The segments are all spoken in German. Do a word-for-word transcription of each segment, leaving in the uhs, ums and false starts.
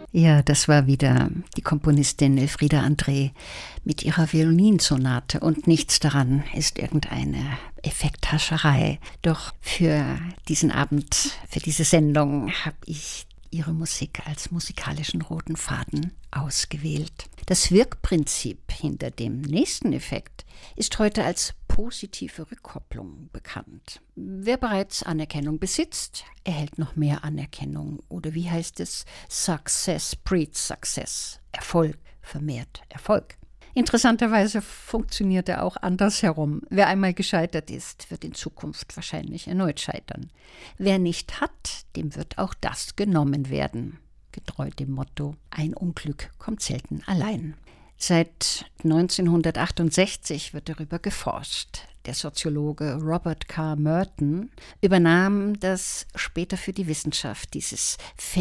Ja, das war wieder die Komponistin Elfriede André mit ihrer Violinsonate und nichts daran ist irgendeine Effekthascherei. Doch für diesen Abend, für diese Sendung habe ich ihre Musik als musikalischen roten Faden ausgewählt. Das Wirkprinzip hinter dem nächsten Effekt ist heute als positive Rückkopplung bekannt. Wer bereits Anerkennung besitzt, erhält noch mehr Anerkennung. Oder wie heißt es? Success breeds success. Erfolg vermehrt Erfolg. Interessanterweise funktioniert er auch andersherum. Wer einmal gescheitert ist, wird in Zukunft wahrscheinlich erneut scheitern. Wer nicht hat, dem wird auch das genommen werden. Getreu dem Motto, ein Unglück kommt selten allein. Seit neunzehnhundertachtundsechzig wird darüber geforscht. Der Soziologe Robert K. Merton übernahm das später für die Wissenschaft, dieses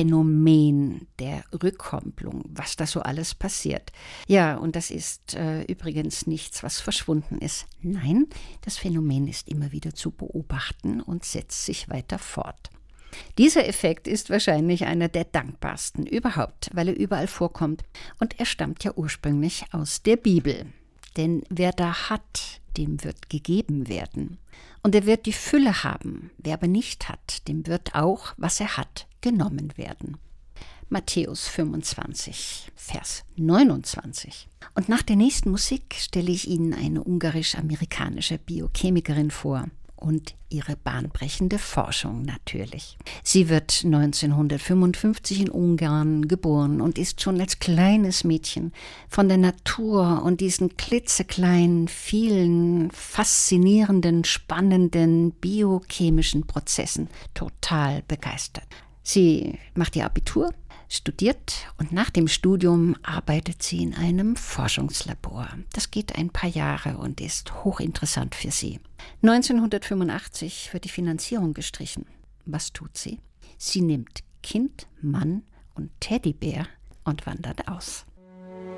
Phänomen der Rückkopplung, was da so alles passiert. Ja, und das ist äh, übrigens nichts, was verschwunden ist. Nein, das Phänomen ist immer wieder zu beobachten und setzt sich weiter fort. Dieser Effekt ist wahrscheinlich einer der dankbarsten überhaupt, weil er überall vorkommt. Und er stammt ja ursprünglich aus der Bibel. Denn wer da hat, dem wird gegeben werden. Und er wird die Fülle haben. Wer aber nicht hat, dem wird auch, was er hat, genommen werden. Matthäus fünfundzwanzig, Vers neunundzwanzig. Und nach der nächsten Musik stelle ich Ihnen eine ungarisch-amerikanische Biochemikerin vor. Und ihre bahnbrechende Forschung natürlich. Sie wird neunzehnhundertfünfundfünfzig in Ungarn geboren und ist schon als kleines Mädchen von der Natur und diesen klitzekleinen, vielen, faszinierenden, spannenden biochemischen Prozessen total begeistert. Sie macht ihr Abitur, studiert und nach dem Studium arbeitet sie in einem Forschungslabor. Das geht ein paar Jahre und ist hochinteressant für sie. neunzehnhundertfünfundachtzig wird die Finanzierung gestrichen. Was tut sie? Sie nimmt Kind, Mann und Teddybär und wandert aus.